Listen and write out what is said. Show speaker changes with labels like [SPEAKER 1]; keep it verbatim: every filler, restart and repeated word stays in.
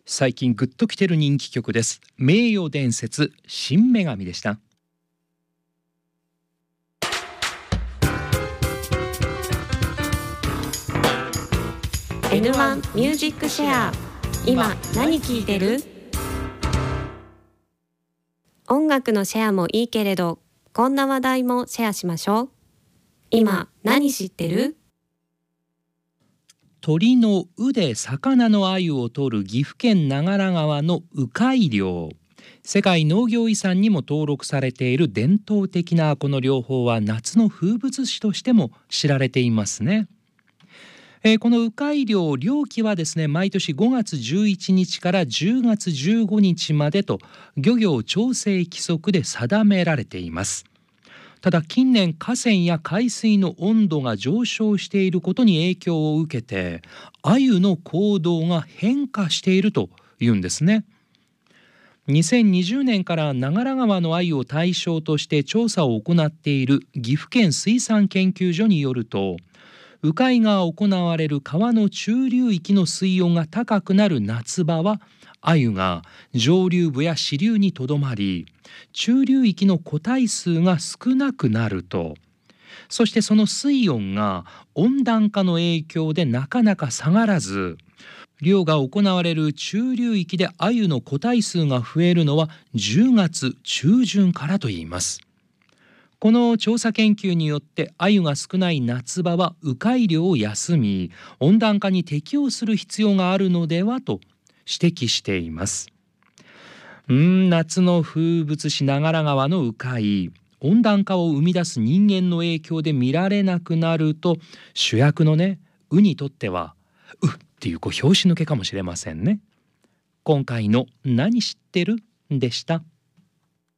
[SPEAKER 1] 最近グッときてる人気曲です。名誉伝説新女神でした。
[SPEAKER 2] エヌワン ミュージックシェア。今何聴いてる？音楽のシェアもいいけれど、こんな話題もシェアしましょう。今何知ってる？
[SPEAKER 1] 鳥の鵜で魚の鮎を取る岐阜県長良川の鵜飼漁。世界農業遺産にも登録されている伝統的なこの漁法は夏の風物詩としても知られていますね。えー、この鵜飼漁、漁期はですね、毎年ごがつじゅういちにちからじゅうがつじゅうごにちまでと漁業調整規則で定められています。ただ近年河川や海水の温度が上昇していることに影響を受けて鮎の行動が変化しているというんですね。にせんにじゅうねんから長良川の鮎を対象として調査を行っている岐阜県水産研究所によると、鵜飼が行われる川の中流域の水温が高くなる夏場は鮎が上流部や支流にとどまり、中流域の個体数が少なくなると、そしてその水温が温暖化の影響でなかなか下がらず、漁が行われる中流域で鮎の個体数が増えるのはじゅうがつちゅうじゅんからといいます。この調査研究によって鮎が少ない夏場は鵜飼漁を休み、温暖化に適応する必要があるのではと指摘しています。うーん夏の風物詩長良川の鵜飼、温暖化を生み出す人間の影響で見られなくなると、主役のね鵜にとってはうっていうこう拍子抜けかもしれませんね。今回の何知ってるでした。